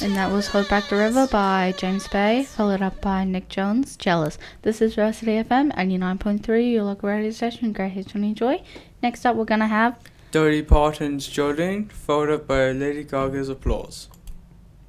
And that was Hold Back the River by James Bay, followed up by Nick Jones, Jealous. This is Varsity FM 89.3, your local radio station. Great hits to enjoy. Next up, we're going to have Dolly Parton's Jolene, followed up by Lady Gaga's Applause.